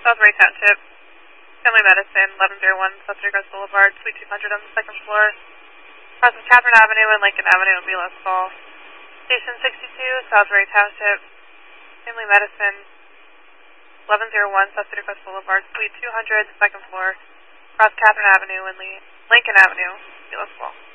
South Ray Township. Family Medicine, 1101 South Crest Boulevard, Suite 200 on the second floor. Crosses Catherine Avenue and Lincoln Avenue in Belos Falls. Station 62, South Ray Township. Family Medicine, 1101 South Crest Boulevard, Suite 200, second floor. Cross Catherine Avenue and Lincoln Avenue, Belos Falls.